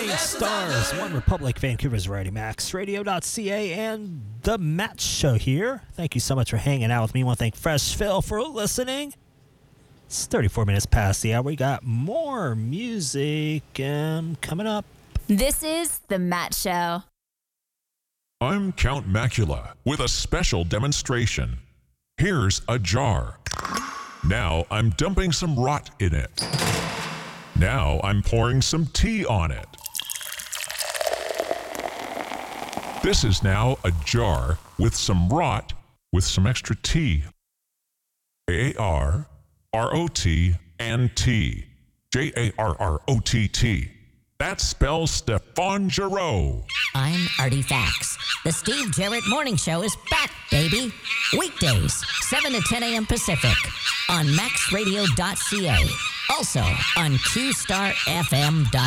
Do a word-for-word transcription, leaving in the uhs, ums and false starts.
Shooting Stars, One Republic, Vancouver's Variety Max, radio dot c a, and The Matt Show here. Thank you so much for hanging out with me. I want to thank Fresh Phil for listening. It's thirty-four minutes past the hour. We got more music um, coming up. This is The Matt Show. I'm Count Macula with a special demonstration. Here's a jar. Now I'm dumping some rot in it. Now I'm pouring some tea on it. This is now a jar with some rot with some extra tea. J A R R O T and T. J A R R O T T. That spells Stefan Giroux. I'm Artie Fax. The Steve Jarrett Morning Show is back, baby. Weekdays, seven to ten a.m. Pacific on max radio dot c a. Also on q star f m dot